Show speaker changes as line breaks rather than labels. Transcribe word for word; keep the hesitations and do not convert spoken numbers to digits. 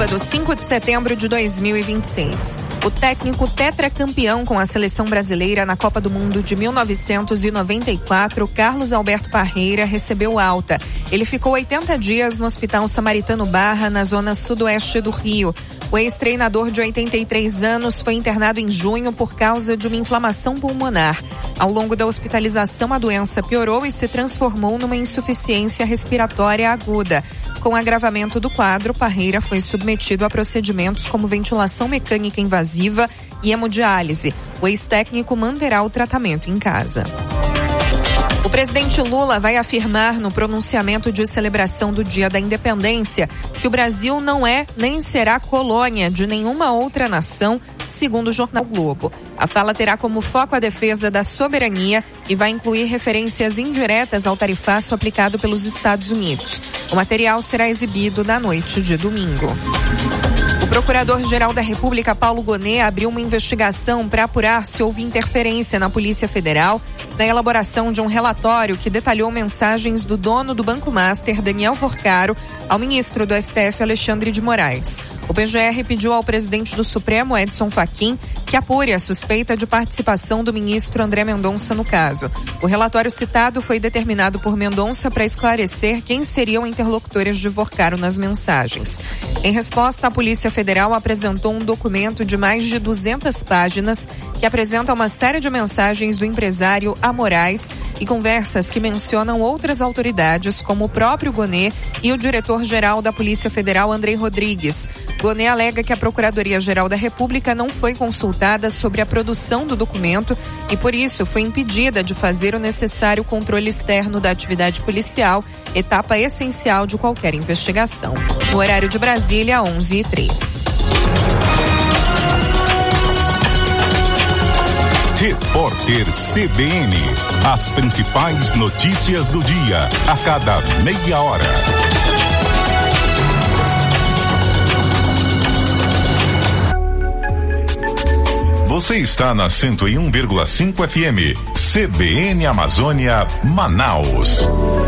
sábado, cinco de setembro de dois mil e vinte e seis. O técnico tetracampeão com a seleção brasileira na Copa do Mundo de mil novecentos e noventa e quatro, Carlos Alberto Parreira, recebeu alta. Ele ficou oitenta dias no Hospital Samaritano Barra, na zona sudoeste do Rio. O ex-treinador de oitenta e três anos foi internado em junho por causa de uma inflamação pulmonar. Ao longo da hospitalização, a doença piorou e se transformou numa insuficiência respiratória aguda. Com o agravamento do quadro, Parreira foi submetido a procedimentos como ventilação mecânica invasiva e hemodiálise. O ex-técnico manterá o tratamento em casa. O presidente Lula vai afirmar no pronunciamento de celebração do Dia da Independência que o Brasil não é nem será colônia de nenhuma outra nação, segundo o jornal Globo. A fala terá como foco a defesa da soberania e vai incluir referências indiretas ao tarifaço aplicado pelos Estados Unidos. O material será exibido na noite de domingo. O Procurador-Geral da República, Paulo Gonet, abriu uma investigação para apurar se houve interferência na Polícia Federal na elaboração de um relatório que detalhou mensagens do dono do Banco Master, Daniel Forcaro, ao ministro do S T F, Alexandre de Moraes. O P G R pediu ao presidente do Supremo, Edson Fachin, que apure a suspeita de participação do ministro André Mendonça no caso. O relatório citado foi determinado por Mendonça para esclarecer quem seriam interlocutores de Forcaro nas mensagens. Em resposta, a Polícia Federal apresentou um documento de mais de duzentas páginas que apresenta uma série de mensagens do empresário a Moraes e conversas que mencionam outras autoridades, como o próprio Gonet e o diretor-geral da Polícia Federal, Andrei Rodrigues. Gonet alega que a Procuradoria-Geral da República não foi consultada sobre a produção do documento e, por isso, foi impedida de fazer o necessário controle externo da atividade policial, etapa essencial de qualquer investigação. No horário de Brasília, onze e três.
Repórter C B N. As principais notícias do dia, a cada meia hora. Você está na cento e um vírgula cinco F M. C B N Amazônia, Manaus.